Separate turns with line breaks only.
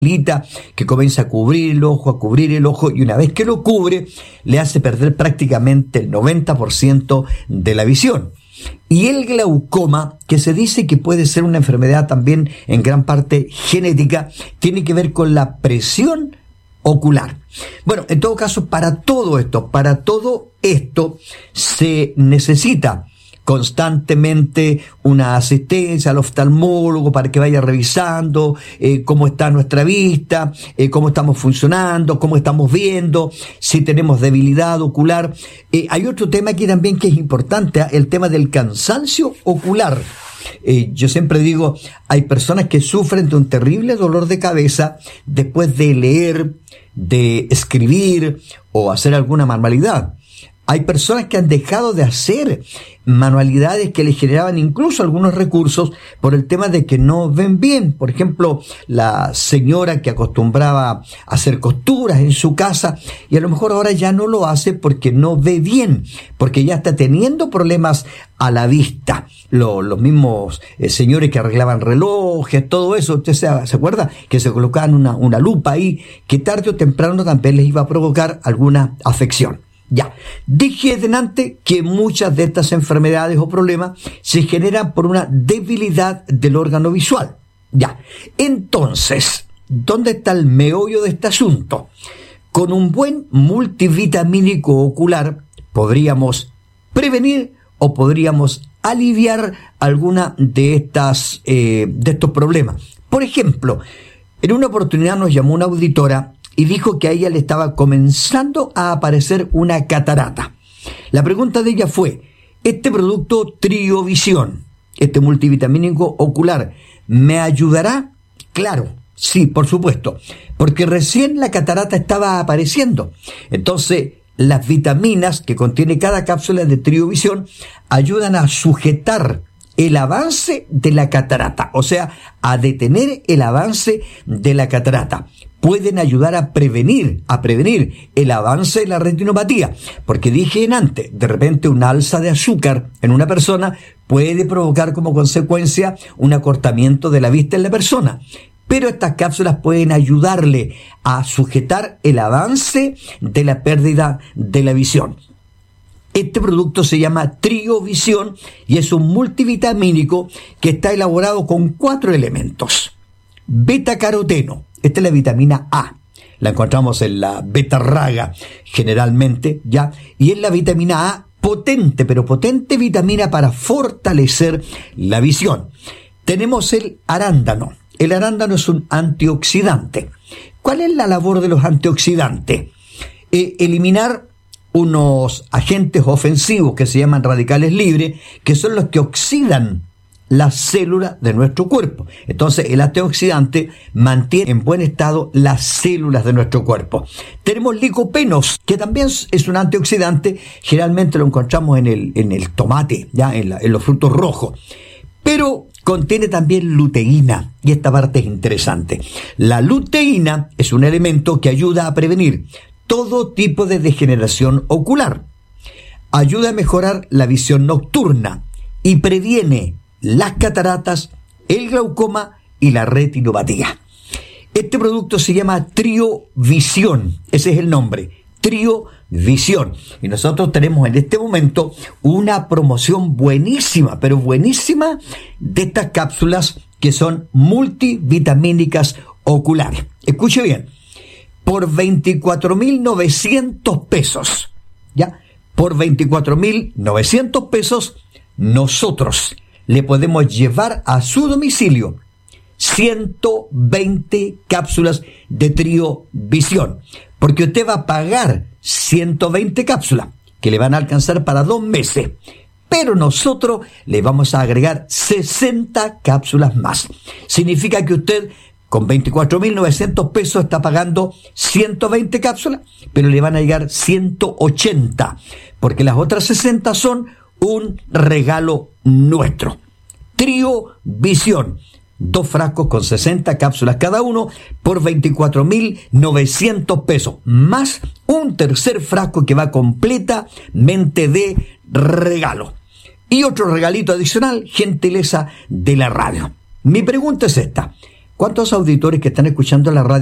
que comienza a cubrir el ojo, y una vez que lo cubre, le hace perder prácticamente el 90% de la visión. Y el glaucoma, que se dice que puede ser una enfermedad también en gran parte genética, tiene que ver con la presión ocular. Bueno, en todo caso, para todo esto se necesita constantemente una asistencia al oftalmólogo para que vaya revisando cómo está nuestra vista, cómo estamos funcionando, cómo estamos viendo, si tenemos debilidad ocular. Hay otro tema aquí también que es importante, el tema del cansancio ocular. Yo siempre digo, hay personas que sufren de un terrible dolor de cabeza después de leer, de escribir o hacer alguna manualidad. Hay personas que han dejado de hacer manualidades que les generaban incluso algunos recursos por el tema de que no ven bien. Por ejemplo, la señora que acostumbraba a hacer costuras en su casa y a lo mejor ahora ya no lo hace porque no ve bien, porque ya está teniendo problemas a la vista. Los mismos señores que arreglaban relojes, todo eso, ¿usted se acuerda? Que se colocaban una lupa ahí, que tarde o temprano también les iba a provocar alguna afección. Ya, dije delante que muchas de estas enfermedades o problemas se generan por una debilidad del órgano visual. Ya, entonces, ¿dónde está el meollo de este asunto? Con un buen multivitamínico ocular podríamos prevenir o podríamos aliviar alguna de estos problemas. Por ejemplo, en una oportunidad nos llamó una auditora y dijo que a ella le estaba comenzando a aparecer una catarata. La pregunta de ella fue, ¿este producto Triovisión, este multivitamínico ocular, me ayudará? Claro, sí, por supuesto, porque recién la catarata estaba apareciendo. Entonces, las vitaminas que contiene cada cápsula de Triovisión ayudan a sujetar el avance de la catarata, o sea, a detener el avance de la catarata. Pueden ayudar a prevenir el avance de la retinopatía, porque dije antes, de repente un alza de azúcar en una persona puede provocar como consecuencia un acortamiento de la vista en la persona, pero estas cápsulas pueden ayudarle a sujetar el avance de la pérdida de la visión. Este producto se llama Triovisión y es un multivitamínico que está elaborado con 4 elementos. Beta-caroteno, esta es la vitamina A, la encontramos en la betarraga generalmente, ¿ya? Y es la vitamina A potente, pero potente vitamina para fortalecer la visión. Tenemos el arándano. El arándano es un antioxidante. ¿Cuál es la labor de los antioxidantes? Eliminar unos agentes ofensivos que se llaman radicales libres, que son los que oxidan las células de nuestro cuerpo. Entonces, el antioxidante mantiene en buen estado las células de nuestro cuerpo. Tenemos licopenos, que también es un antioxidante, generalmente lo encontramos en el tomate, ya en los frutos rojos. Pero contiene también luteína, y esta parte es interesante. La luteína es un elemento que ayuda a prevenir todo tipo de degeneración ocular. Ayuda a mejorar la visión nocturna y previene las cataratas, el glaucoma y la retinopatía. Este producto se llama Triovisión, ese es el nombre, Triovisión. Y nosotros tenemos en este momento una promoción buenísima, pero buenísima, de estas cápsulas que son multivitamínicas oculares. Escuche bien, por 24.900 pesos, ¿ya? Por 24.900 pesos, nosotros le podemos llevar a su domicilio 120 cápsulas de Triovisión, porque usted va a pagar 120 cápsulas que le van a alcanzar para 2 meses, pero nosotros le vamos a agregar 60 cápsulas más. Significa que usted con 24.900 pesos está pagando 120 cápsulas, pero le van a llegar 180, porque las otras 60 son un regalo nuestro. Triovisión, 2 frascos con 60 cápsulas cada uno por 24.900 pesos, más un tercer frasco que va completamente de regalo. Y otro regalito adicional, gentileza de la radio. Mi pregunta es esta: ¿Cuántos auditores que están escuchando la radio